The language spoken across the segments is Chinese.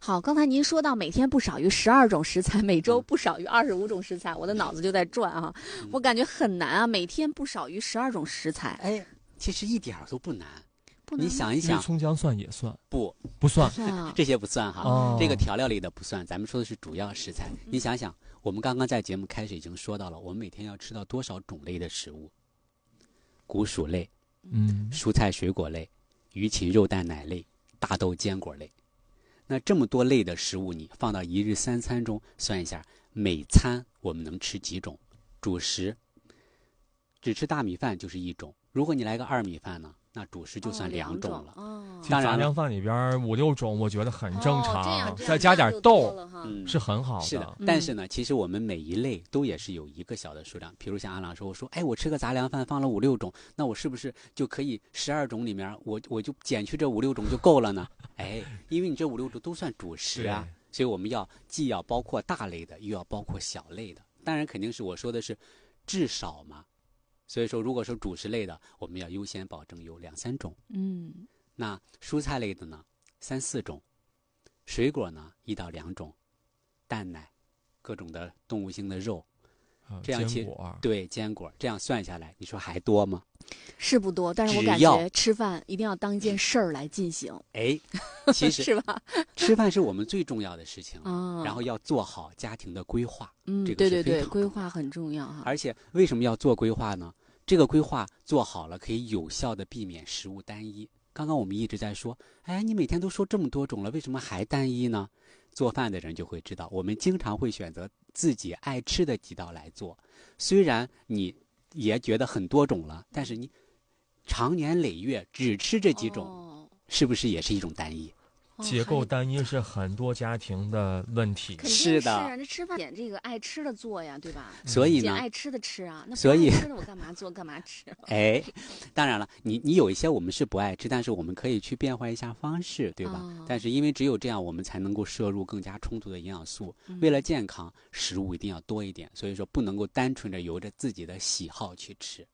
好，刚才您说到每天不少于12种食材，每周不少于25种食材，我的脑子就在转啊，我感觉很难啊，每天不少于12种食材。 哎，其实一点都不难。 不难你想一想， 葱姜蒜也算？ 不算， 这些不算哈。 哦， 这个调料类的不算，咱们说的是主要食材。你想想，我们刚刚在节目开始已经说到了，我们每天要吃到多少种类的食物？谷薯类，蔬菜水果类，鱼禽肉蛋奶类，大豆坚果类。那这么多类的食物，你放到一日3餐中算一下，每餐我们能吃几种？主食只吃大米饭就是1种，如果你来个2米饭呢，那主食就算2种了。 当然，杂粮饭里边5、6种，我觉得很正常， 这样再加点豆，是很好的。 是的，但是呢，其实我们每一类都也是有一个小的数量。比如像阿朗说，我说，哎，我吃个杂粮饭放了5、6种，那我是不是就可以12种里面，我就减去这5、6种就够了呢？哎，因为你这5、6种都算主食啊，所以我们既要包括大类的，又要包括小类的。当然，肯定是我说的是至少嘛。所以说，如果说主食类的，我们要优先保证有2、3种。那蔬菜类的呢，3、4种；水果呢1到2种；蛋奶，各种的动物性的肉，这样坚果，这样算下来，你说还多吗？ 是不多，但是我感觉吃饭一定要当一件事儿来进行。 哎，其实是吧？ 吃饭是我们最重要的事情，然后要做好家庭的规划。 对，规划很重要哈。 而且为什么要做规划呢？这个规划做好了，可以有效的避免食物单一。刚刚我们一直在说，哎，你每天都说这么多种了，为什么还单一呢？做饭的人就会知道，我们经常会选择自己爱吃的几道来做。虽然你也觉得很多种了，但是你长年累月只吃这几种，是不是也是一种单一？ 结构单一是很多家庭的问题。 是的， 那吃饭点这个爱吃的做呀，对吧？ 所以呢， 爱吃的吃啊，那不爱吃的我干嘛做干嘛吃？ 哎，当然了，你有一些我们是不爱吃，但是我们可以去变换一下方式，对吧？但是因为只有这样，我们才能够摄入更加充足的营养素。为了健康，食物一定要多一点，所以说不能够单纯的由着自己的喜好去吃。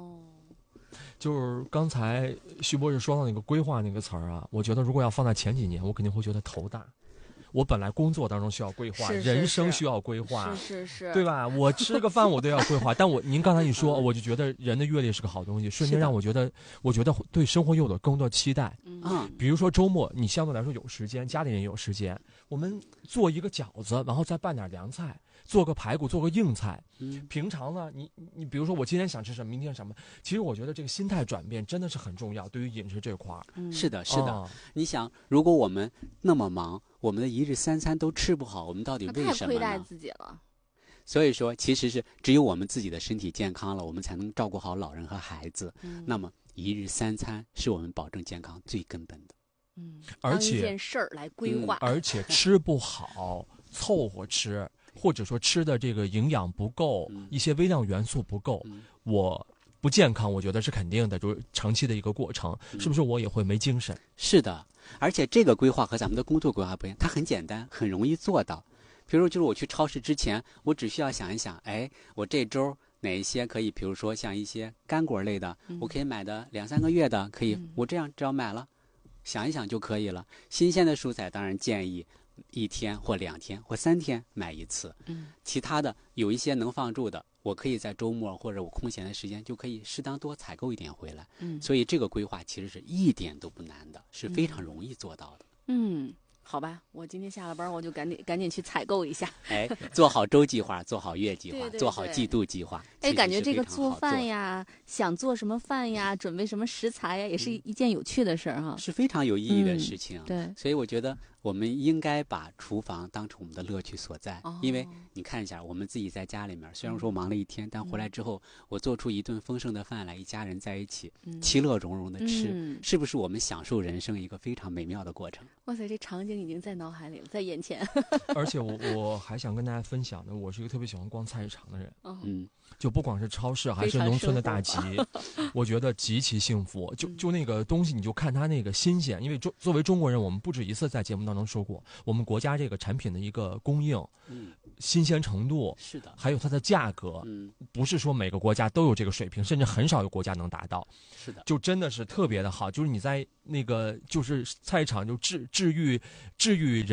就是刚才徐博士说到那个规划那个词儿啊，我觉得如果要放在前几年，我肯定会觉得头大。我本来工作当中需要规划，人生需要规划， 是， 对吧？我吃个饭我都要规划，但您刚才一说，我就觉得人的阅历是个好东西，瞬间让我觉得对生活又有更多期待。比如说周末你相对来说有时间，家里人也有时间，我们做一个饺子，然后再拌点凉菜，做个排骨，做个硬菜。平常呢，你比如说我今天想吃什么，明天什么，其实我觉得这个心态转变真的是很重要，对于饮食这块儿。 是的。你想，如果我们那么忙，我们的一日3餐都吃不好，我们到底为什么呢？ 太亏待自己了。 所以说，其实是只有我们自己的身体健康了，我们才能照顾好老人和孩子。那么一日3餐是我们保证健康最根本的。 而且当一件事儿来规划， 而且吃不好，凑合吃，或者说吃的这个营养不够，一些微量元素不够，我不健康，我觉得是肯定的，就是长期的一个过程，是不是我也会没精神？ 是的，而且这个规划和咱们的工作规划不一样，它很简单，很容易做到。比如就是我去超市之前，我只需要想一想，哎，我这周哪一些可以，比如说像一些干果类的，我可以买的2、3个月的，可以，我这样只要买了，想一想就可以了。新鲜的蔬菜当然建议1天或2天或3天买一次，其他的有一些能放住的，我可以在周末或者我空闲的时间就可以适当多采购一点回来。所以这个规划其实是一点都不难的，是非常容易做到的。 好吧，我今天下了班，我就赶紧去采购一下。 哎，做好周计划，做好月计划，做好季度计划。 哎，感觉这个做饭呀，想做什么饭呀，准备什么食材呀，也是一件有趣的事儿哈， 是非常有意义的事情。 对， 所以我觉得我们应该把厨房当成我们的乐趣所在。因为你看一下，我们自己在家里面，虽然说忙了一天，但回来之后，我做出一顿丰盛的饭来，一家人在一起，其乐融融的吃，是不是我们享受人生一个非常美妙的过程？ 哇塞，这场景已经在脑海里了，在眼前。 而且我还想跟大家分享的，我是一个特别喜欢逛菜市场的人。就不管是超市还是农村的大集，我觉得极其幸福。就那个东西，你就看它那个新鲜。因为作为中国人，我们不止一次在节目当中说过，我们国家这个产品的一个供应，新鲜程度， 是的， 还有它的价格，不是说每个国家都有这个水平，甚至很少有国家能达到。 是的， 就真的是特别的好。就是你在那个就是菜市场就治愈人，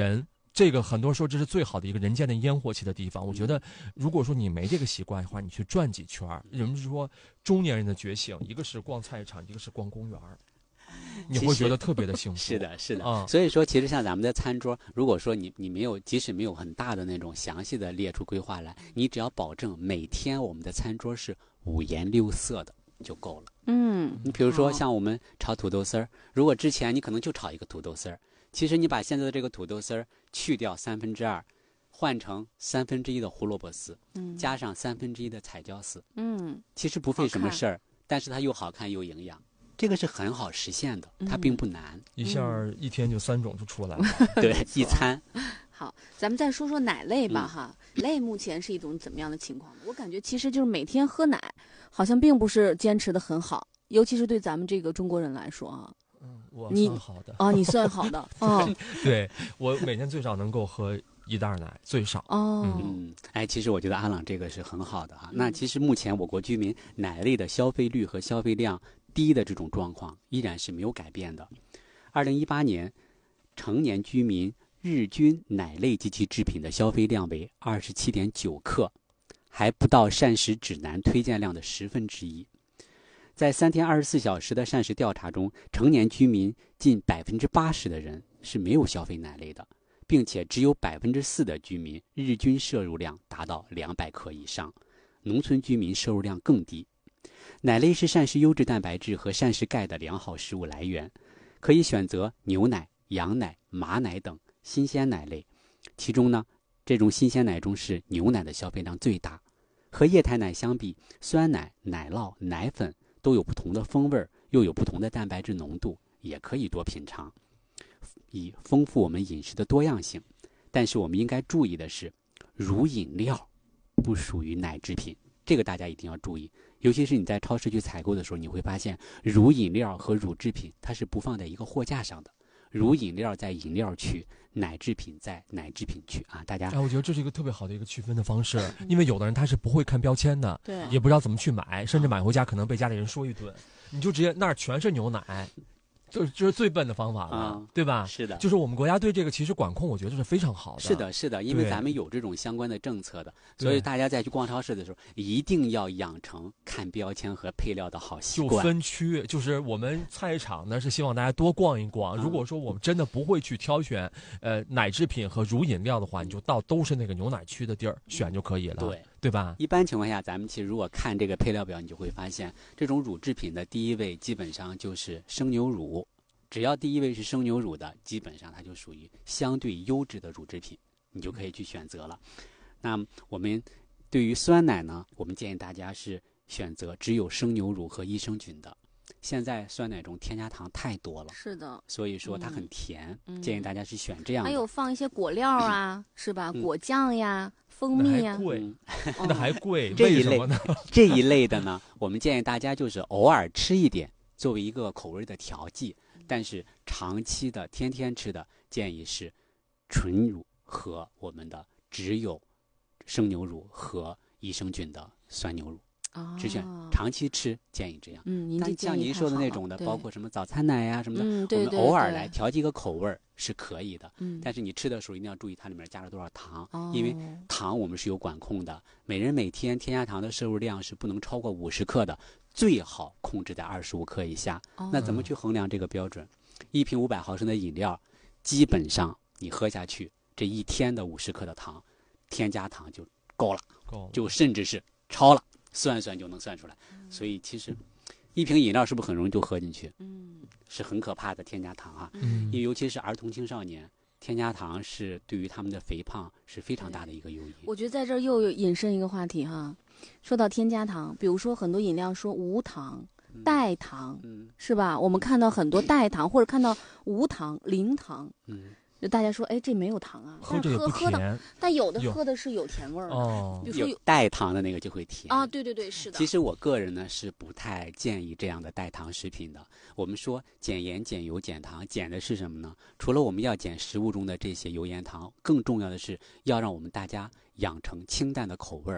这个很多时候这是最好的一个人间的烟火气的地方。我觉得，如果说你没这个习惯的话，你去转几圈儿。人们说中年人的觉醒，一个是逛菜市场，一个是逛公园儿，你会觉得特别的幸福。 是的，是的。所以说，其实像咱们的餐桌，如果说你没有，即使没有很大的那种详细的列出规划来，你只要保证每天我们的餐桌是五颜六色的就够了。你比如说像我们炒土豆丝儿，如果之前你可能就炒一个土豆丝儿，其实你把现在的这个土豆丝儿去掉2/3，换成1/3的胡萝卜丝，加上1/3的彩椒丝，其实不费什么事儿，但是它又好看又营养，这个是很好实现的，它并不难。 一下一天就3种就出来了。 对，一餐。 好，咱们再说说奶类吧哈。类目前是一种怎么样的情况？我感觉其实就是每天喝奶，好像并不是坚持的很好，尤其是对咱们这个中国人来说啊。 我算好的啊，你算好的啊。 对，我每天最少能够喝1袋奶，最少。 其实我觉得阿朗这个是很好的哈。那其实目前我国居民奶类的消费率和消费量低的这种状况依然是没有改变的。2018年，成年居民日均奶类及其制品的消费量为27.9克，还不到膳食指南推荐量的1/10。在3天24小时的膳食调查中，成年居民近80%的人是没有消费奶类的，并且只有4%的居民日均摄入量达到200克以上，农村居民摄入量更低。奶类是膳食优质蛋白质和膳食钙的良好食物来源，可以选择牛奶、羊奶、马奶等新鲜奶类，其中呢，这种新鲜奶中是牛奶的消费量最大。和液态奶相比，酸奶、奶酪、奶粉都有不同的风味，又有不同的蛋白质浓度，也可以多品尝，以丰富我们饮食的多样性。但是我们应该注意的是，乳饮料不属于奶制品，这个大家一定要注意。尤其是你在超市去采购的时候，你会发现乳饮料和乳制品它是不放在一个货架上的，乳饮料在饮料区，奶制品在奶制品区啊！大家， 我觉得这是一个特别好的一个区分的方式，因为有的人他是不会看标签的， 对， 也不知道怎么去买，甚至买回家可能被家里人说一顿，你就直接那儿全是牛奶。就是最笨的方法了，对吧？ 是的， 就是我们国家对这个其实管控，我觉得是非常好的。 是的，是的，因为咱们有这种相关的政策的，所以大家在去逛超市的时候，一定要养成看标签和配料的好习惯。 就分区，就是我们菜市场呢是希望大家多逛一逛。如果说我们真的不会去挑选奶制品和乳饮料的话，你就到都是那个牛奶区的地儿选就可以了。对吧？ 一般情况下，咱们其实如果看这个配料表，你就会发现，这种乳制品的第一位基本上就是生牛乳。只要第一位是生牛乳的，基本上它就属于相对优质的乳制品，你就可以去选择了。那我们对于酸奶呢，我们建议大家是选择只有生牛乳和益生菌的。现在酸奶中添加糖太多了， 是的， 所以说它很甜，建议大家是选这样的。 还有放一些果料啊，是吧？果酱呀、蜂蜜呀， 那还贵， 这一类为什么呢？ 这一类的呢，我们建议大家就是偶尔吃一点，作为一个口味的调剂。但是长期的天天吃的，建议是纯乳和我们的只有生牛乳和益生菌的酸牛乳。只选长期吃，建议这样。但像您说的那种的，包括什么早餐奶呀什么的，我们偶尔来调剂个口味是可以的。但是你吃的时候一定要注意它里面加了多少糖，因为糖我们是有管控的，每人每天添加糖的摄入量是不能超过50克的，最好控制在25克以下。那怎么去衡量这个标准？一瓶500毫升的饮料，基本上你喝下去，这一天的50克的糖，添加糖就够了，就甚至是超了。算就能算出来，所以其实一瓶饮料是不是很容易就喝进去？是很可怕的添加糖啊！尤其是儿童青少年，添加糖是对于他们的肥胖是非常大的一个诱因。 我觉得在这儿又引申一个话题哈，说到添加糖，比如说很多饮料说无糖、代糖，是吧？我们看到很多代糖，或者看到无糖、零糖，就大家说，哎，这没有糖啊， 喝着也不甜， 但有的喝的是有甜味儿的，比如说有带糖的那个就会甜啊，对，是的。 其实我个人呢是不太建议这样的代糖食品的。我们说减盐、减油、减糖，减的是什么呢？除了我们要减食物中的这些油盐糖，更重要的是要让我们大家养成清淡的口味儿。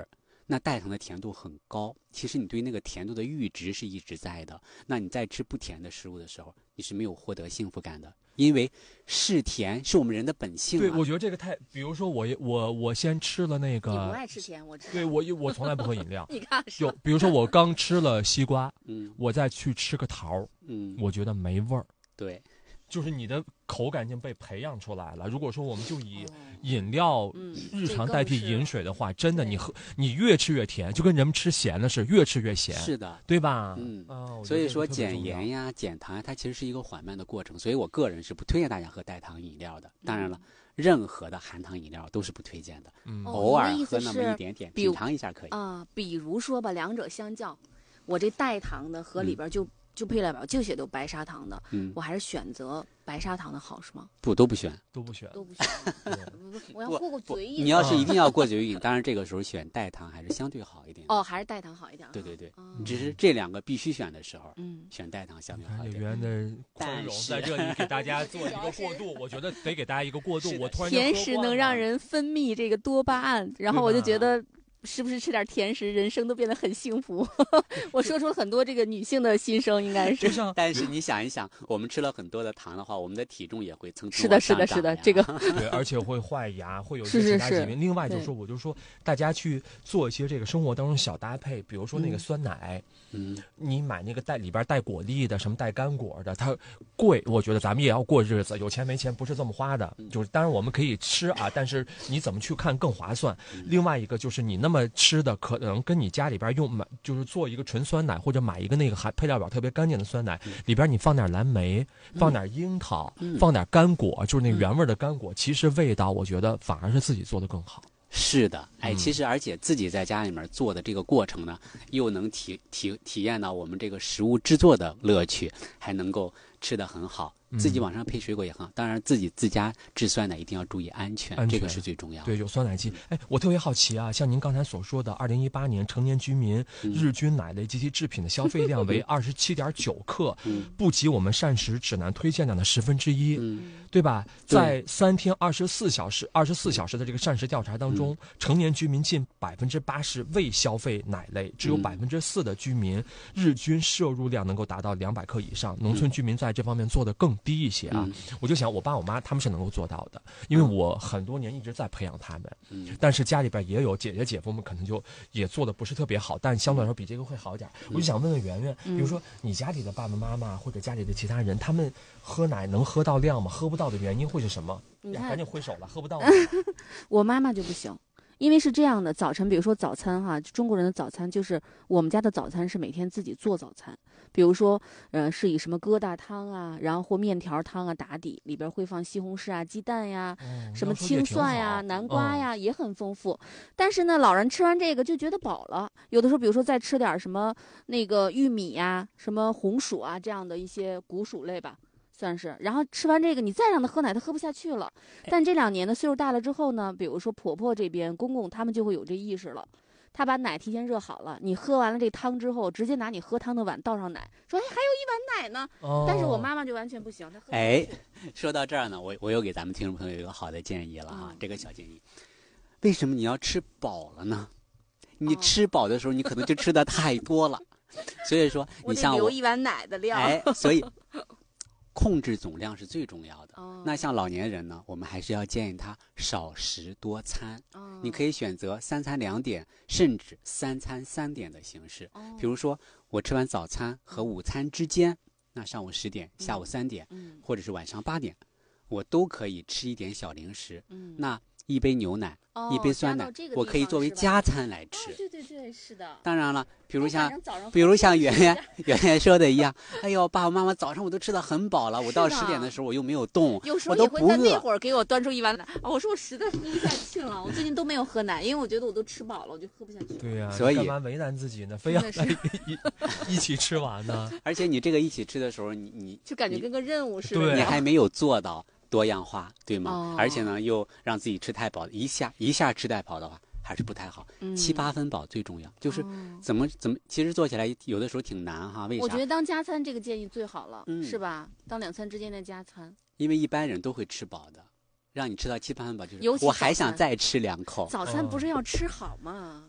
那代糖的甜度很高，其实你对那个甜度的阈值是一直在的。那你在吃不甜的食物的时候，你是没有获得幸福感的，因为是甜是我们人的本性。 对，我觉得这个太，比如说我先吃了那个， 你不爱吃甜，我知道。 对，我从来不喝饮料。 你看， 就比如说我刚吃了西瓜，我再去吃个桃，我觉得没味儿。 对。 就是你的口感已经被培养出来了。如果说我们就以饮料日常代替饮水的话，真的你越吃越甜，就跟人们吃咸的是越吃越咸。 是的， 对吧？ 所以说减盐呀、减糖呀，它其实是一个缓慢的过程。所以我个人是不推荐大家喝代糖饮料的。当然了，任何的含糖饮料都是不推荐的。偶尔喝那么一点点，品尝一下可以啊。比如说吧，两者相较，我这代糖的和里边就配料表就写都白砂糖的，我还是选择白砂糖的好，是吗？ 不，都不选。 我要过嘴瘾。 你要是一定要过嘴瘾，当然这个时候选代糖还是相对好一点。 还是代糖好一点。 对，只是这两个必须选的时候，选代糖相对好一点。 演员的宽容在这里给大家做一个过渡，我觉得得给大家一个过渡。我突然甜食能让人分泌这个多巴胺，然后我就觉得。是不是吃点甜食，人生都变得很幸福？我说出了很多这个女性的心声，应该是。 但是你想一想，我们吃了很多的糖的话，我们的体重也会蹭蹭是的，这个对，而且会坏牙，会有一些其他疾病。另外就是说，我就说大家去做一些这个生活当中小搭配，比如说那个酸奶，你买那个里边带果粒的，什么带干果的，它贵，我觉得咱们也要过日子，有钱没钱不是这么花的。就是当然我们可以吃啊，但是你怎么去看更划算？另外一个就是你那么吃的可能跟你家里边就是做一个纯酸奶，或者买一个那个配料表特别干净的酸奶，里边你放点蓝莓，放点樱桃，放点干果，就是那原味的干果，其实味道我觉得反而是自己做的更好。 是的，其实而且自己在家里面做的这个过程呢，又能体验到我们这个食物制作的乐趣，还能够吃得很好。自己往上配水果也很好，当然自家制酸奶一定要注意安全，这个是最重要的。 对，有酸奶机。我特别好奇啊，像您刚才所说的，2018年成年居民日均奶类及其制品的消费量为27.9克，不及我们膳食指南推荐量的1/10，对吧？在3天24小时的这个膳食调查当中，成年居民近80%未消费奶类，只有4%的居民日均摄入量能够达到200克以上。农村居民在这方面做得更低一些啊。我就想我爸我妈他们是能够做到的，因为我很多年一直在培养他们，但是家里边也有姐姐姐夫们可能就也做的不是特别好，但相对来说比这个会好一点。我就想问问圆圆，比如说你家里的爸爸妈妈或者家里的其他人，他们喝奶能喝到量吗？喝不到的原因会是什么？赶紧挥手了，喝不到了。 我妈妈就不行。因为是这样的，早晨比如说早餐哈，中国人的早餐就是我们家的早餐是每天自己做早餐，比如说是以什么疙瘩汤啊，然后或面条汤啊打底，里边会放西红柿啊、鸡蛋呀、什么青蒜呀、南瓜呀，也很丰富。但是呢，老人吃完这个就觉得饱了，有的时候比如说再吃点什么那个玉米呀、什么红薯啊这样的一些谷薯类吧。算是，然后吃完这个，你再让他喝奶，他喝不下去了。但这2年呢，岁数大了之后呢，比如说婆婆这边、公公他们就会有这意识了。他把奶提前热好了，你喝完了这汤之后，直接拿你喝汤的碗倒上奶，说还有1碗奶呢。但是我妈妈就完全不行，她喝不下去。 说到这儿呢，我又给咱们听众朋友有一个好的建议了哈，这个小建议，为什么你要吃饱了呢？你吃饱的时候，你可能就吃的太多了，所以说你像留1碗奶的量。 所以。控制总量是最重要的。那像老年人呢，我们还是要建议他少食多餐。你可以选择3餐2点，甚至3餐3点的形式。比如说，我吃完早餐和午餐之间，那上午10点、下午3点，或者是晚上8点，我都可以吃一点小零食。那1杯牛奶、1杯酸奶，我可以作为加餐来吃。 对，是的。 当然了，比如像圆圆说的一样，哎呦，爸爸妈妈早上我都吃得很饱了，我到10点的时候我又没有动，我都不饿。有时候也会在那会儿给我端出1碗奶，我说我实在喝不下去了，我最近都没有喝奶，因为我觉得我都吃饱了，我就喝不下去。 对呀， 所以干嘛为难自己呢？非要一起吃完呢？ 而且你这个一起吃的时候，你就感觉跟个任务似的， 你还没有做到多样化，对吗？而且呢，又让自己吃太饱，一下吃太饱的话，还是不太好。7、8分饱最重要，就是怎么，其实做起来有的时候挺难哈。为啥？ 我觉得当加餐这个建议最好了，是吧？当2餐之间的加餐， 因为一般人都会吃饱的，让你吃到7、8分饱，就是我还想再吃2口。 早餐不是要吃好吗？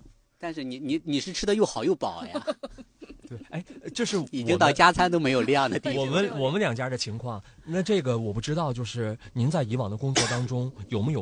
但是你是吃的又好又饱呀。 对，哎，这是已经到加餐都没有量的地步。 我们两家的情况，那这个我不知道，就是您在以往的工作当中有没有